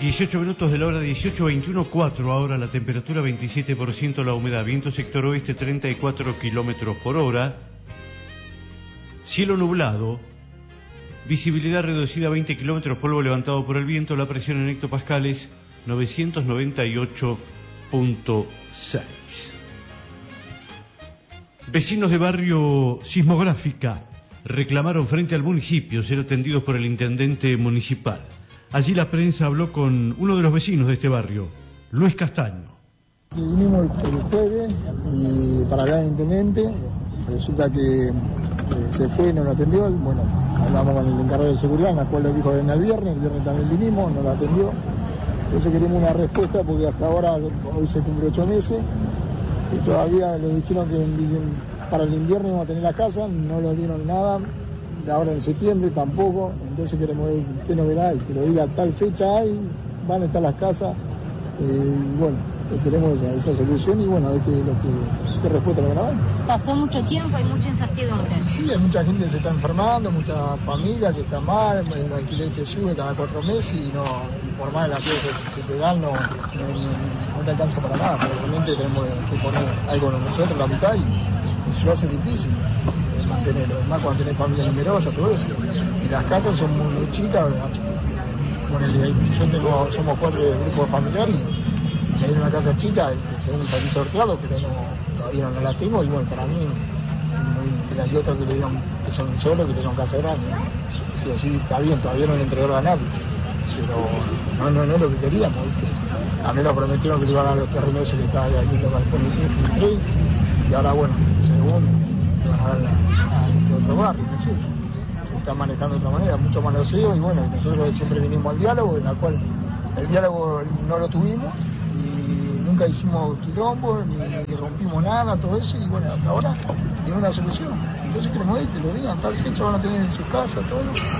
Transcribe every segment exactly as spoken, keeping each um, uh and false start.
dieciocho minutos de la hora, dieciocho veintiuno, cuatro ahora la temperatura, veintisiete por ciento la humedad, viento sector oeste treinta y cuatro kilómetros por hora, cielo nublado, visibilidad reducida a veinte kilómetros, polvo levantado por el viento, la presión en hectopascales novecientos noventa y ocho punto seis. Vecinos de barrio Sismográfica reclamaron frente al municipio ser atendidos por el intendente municipal. Allí la prensa habló con uno de los vecinos de este barrio, Luis Castaño. Vinimos el jueves y para hablar al intendente, resulta que eh, se fue y no lo atendió. Bueno, hablamos con el encargado de seguridad, en la cual le dijo que venga el viernes, el viernes también vinimos, no lo atendió. Entonces queremos una respuesta porque hasta ahora, hoy se cumple ocho meses, y todavía le dijeron que en, para el invierno íbamos a tener la casa, no lo dieron nada. De ahora en septiembre tampoco, entonces queremos ver qué novedad hay, que lo diga tal fecha hay, van a estar las casas, eh, y bueno, queremos esa, esa solución y bueno, a ver qué, lo que, qué respuesta le van a dar. Pasó mucho tiempo, hay mucha incertidumbre. Sí, hay mucha gente que se está enfermando, mucha familia que está mal, el alquiler te sube cada cuatro meses y no, y por más de la plata que, que te dan no, no, no, no te alcanza para nada, pero realmente tenemos que poner algo nosotros, la mitad, y, y se lo hace difícil. Mantenerlo, más cuando tenés familia numerosa, todo eso. Y las casas son muy, muy chicas. Ponele, yo tengo, somos cuatro grupos familiares y, y hay una casa chica, según salí sorteado, pero no, todavía no la tengo. Y bueno, para mí, muy, hay otros que le dieron, que son solos, que le dieron casa grande. Sí o sí, está bien, todavía no le entregaron a nadie. Pero no, no, no es lo que queríamos, ¿viste? A mí nos prometieron que le iban a dar los terrenos que estaba ahí en el balcón y y ahora bueno, según van a dar a otro barrio, no sé, se está manejando de otra manera, mucho manoseo y bueno, nosotros siempre vinimos al diálogo, en la cual el diálogo no lo tuvimos y nunca hicimos quilombo, ni, ni rompimos nada, todo eso y bueno, hasta ahora tiene una solución. Entonces queremos que lo digan, tal fecha van a tener en su casa, todo,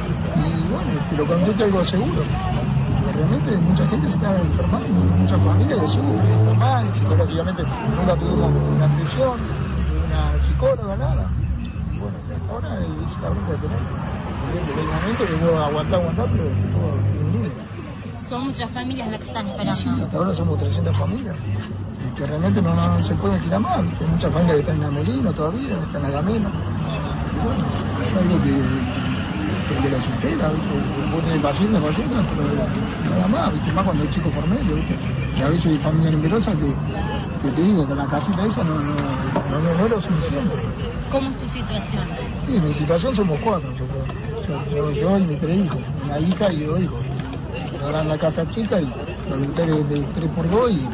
y bueno, que lo concrete algo seguro. Porque realmente mucha gente se está enfermando, muchas familias que sufren, están mal, psicológicamente nunca tuvimos una atención, una psicóloga, nada. Y bueno, hasta ahora es la bronca de tener. Porque hay un momento que puedo aguantar, aguantar, pero todo tiene un límite. Son muchas familias las que están esperando. Sí, hasta ahora somos trescientas familias. Y que realmente no, no, no se puede alquilar más. Hay muchas familias que están en Amelino todavía, están en Agameno. Y bueno, es algo que, que, que lo supera, ¿viste? Vos tenés paciencia, paciencia, pero nada más, ¿viste? Más cuando hay chicos por medio, ¿viste? Que a veces hay familias numerosas que, que te digo que la casita esa no, no, no, no, no es lo suficiente. ¿Cómo es tu situación? Sí, mi situación somos cuatro, yo creo. Yo, yo, yo y mis tres hijos, una hija y dos hijos. Ahora en la casa chica y los hoteles de tres por dos y,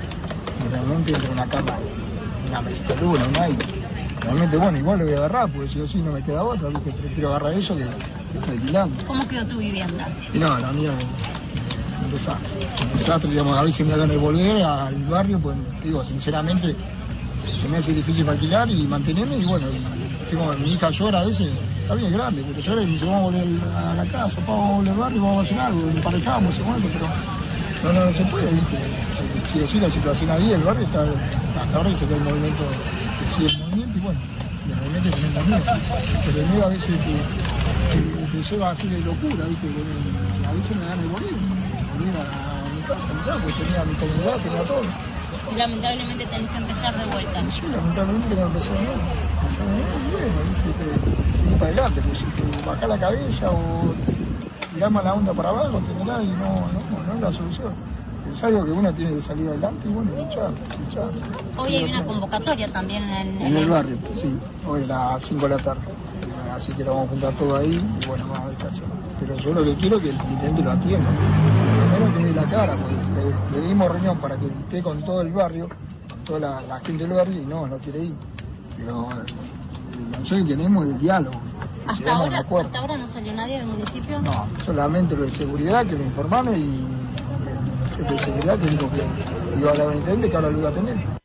y realmente entre una cama, una mesita luz, un aire. Realmente, bueno, igual lo voy a agarrar, porque si o sí no me queda otra, ¿viste? Prefiero agarrar eso que, que estoy alquilando. ¿Cómo quedó tu vivienda? Y no, la mía es un desastre. Un desastre, digamos, a veces me hagan de volver al barrio, pues digo, sinceramente, se me hace difícil alquilar y mantenerme, y bueno, y tengo, mi hija llora a veces, está bien grande, pero llora y me dice, vamos a volver a la casa, vamos a volver al barrio, vamos a hacer algo, emparejamos, ese momento, pero no, no, no se puede, ¿viste? Sí o sí la situación ahí, el barrio está, hasta ahora dice que hay movimiento, que sigue el movimiento, y bueno, y el movimiento también da miedo, pero el miedo a veces te, te, te lleva a hacer locura, ¿viste? A veces me dan el morir, volver a, a mi casa, mirá, porque tenía mi comunidad, tenía todo. Y lamentablemente tenés que empezar de vuelta. Sí, lamentablemente tengo que empezar de nuevo. Empezar de nuevo y bueno, ¿viste? Seguir para adelante, pues si te bajás la cabeza o tirás más la onda para abajo, entenderás y no, no, no es la solución. Es algo que uno tiene que salir adelante y bueno, luchar, luchar. Hoy hay una convocatoria también en, en el barrio, sí, hoy a las cinco de la tarde. Así que lo vamos a juntar todo ahí y bueno, vamos a ver qué hacemos. Pero yo lo que quiero es que el intendente lo atienda. Primero que dé la cara, porque le, le dimos reunión para que esté con todo el barrio, con toda la, la gente del barrio y no, no quiere ir. Pero nosotros tenemos el diálogo. ¿Hasta ahora, ¿Hasta ahora no salió nadie del municipio? No, solamente lo de seguridad que lo informaron y el jefe de seguridad que dijo que iba a hablar al intendente que ahora lo iba a tener.